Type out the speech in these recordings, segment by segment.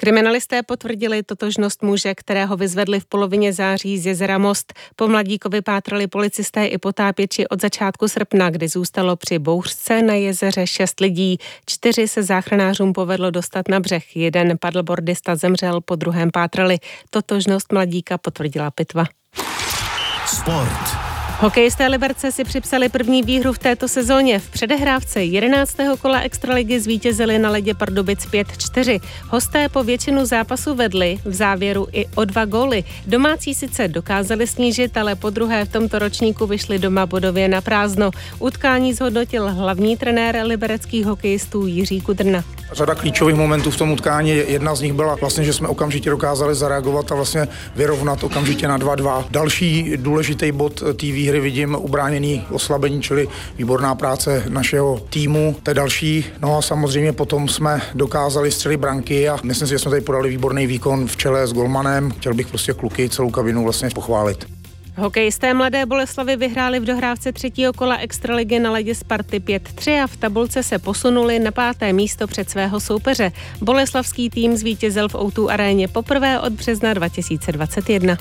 Kriminalisté potvrdili totožnost muže, kterého vyzvedli v polovině září z jezera Most. Po mladíkovi pátrali policisté i potápěči od začátku srpna, kdy zůstalo při bouřce na jezeře 6 lidí. 4 se záchranářům povedlo dostat na břeh. Jeden paddleboardista zemřel, po druhém pátrali. Totožnost mladíka potvrdila pitva. Sport. Hokejisté Liberce si připsali první výhru v této sezóně. V předehrávce 11. kola extraligy zvítězili na ledě Pardubic 5-4. Hosté po většinu zápasu vedli, v závěru i o 2 góly. Domácí sice dokázali snížit, ale po druhé v tomto ročníku vyšli doma bodově na prázdno. Utkání zhodnotil hlavní trenér libereckých hokejistů Jiří Kudrna. Řada klíčových momentů v tom utkání, jedna z nich byla vlastně, že jsme okamžitě dokázali zareagovat a vlastně vyrovnat okamžitě na 2-2. Další důležitý bod té výhry vidím ubráněný oslabení, čili výborná práce našeho týmu. To je další. No a samozřejmě potom jsme dokázali střelit branky a myslím si, že jsme tady podali výborný výkon v čele s golmanem. Chtěl bych prostě kluky, celou kabinu vlastně pochválit. Hokejisté Mladé Boleslavi vyhráli v dohrávce 3. kola extraligy na ledě Sparty 5-3 a v tabulce se posunuli na 5. místo před svého soupeře. Boleslavský tým zvítězil v O2 aréně poprvé od března 2021.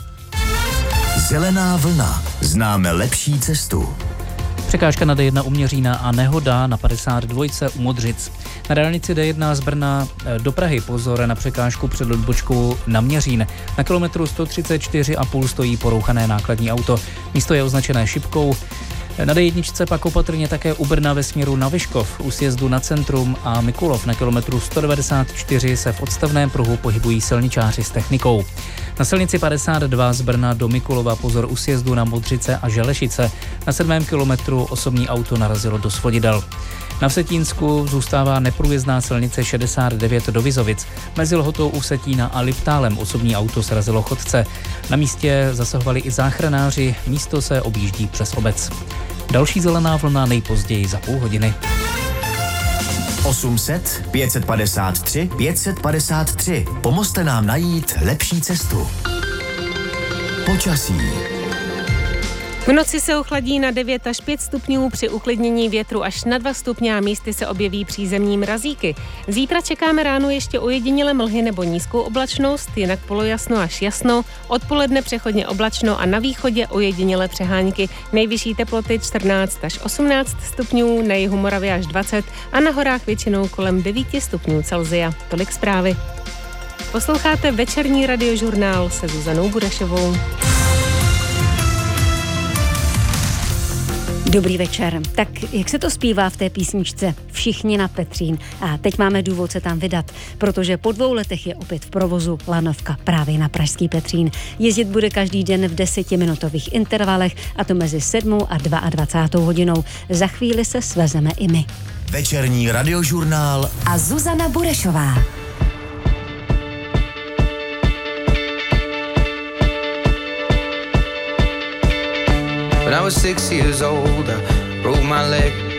Zelená vlna. Známe lepší cestu. Překážka na D1 u Měřína a nehoda na 52 u Modřic. Na dálnici D1 z Brna do Prahy pozor na překážku před odbočkou na Měřín. Na kilometru 134,5 stojí porouchané nákladní auto. Místo je označené šipkou. Na D1 pak opatrně také u Brna ve směru na Vyškov, u sjezdu na Centrum a Mikulov. Na kilometru 194 se v odstavném pruhu pohybují silničáři s technikou. Na silnici 52 z Brna do Mikulova pozor u sjezdu na Modřice a Želešice. Na 7. kilometru osobní auto narazilo do svodidel. Na Vsetínsku zůstává neprůjezdná silnice 69 do Vizovic. Mezi Lhotou u Vsetína a Liptálem osobní auto srazilo chodce. Na místě zasahovali i záchranáři, místo se objíždí přes obec. Další zelená vlna nejpozději za půl hodiny. 800 553 553. Pomozte nám najít lepší cestu. Počasí. V noci se ochladí na 9 až 5 stupňů, při uklidnění větru až na 2 stupně a místy se objeví přízemní mrazíky. Zítra čekáme ráno ještě ojediněle mlhy nebo nízkou oblačnost, jinak polojasno až jasno, odpoledne přechodně oblačno a na východě ojediněle přehánky. Nejvyšší teploty 14 až 18 stupňů, na jihu Moravy až 20 a na horách většinou kolem 9 stupňů Celsia. Tolik zprávy. Posloucháte večerní radiožurnál se Zuzanou Burešovou. Dobrý večer. Tak jak se to zpívá v té písničce Všichni na Petřín? A teď máme důvod se tam vydat, protože po 2 letech je opět v provozu lanovka právě na pražský Petřín. Jezdit bude každý den v 10minutových intervalech, a to mezi 7 a 22 hodinou. Za chvíli se svezeme i my. Večerní radiožurnál a Zuzana Burešová. When I was 6 years old, I broke my leg.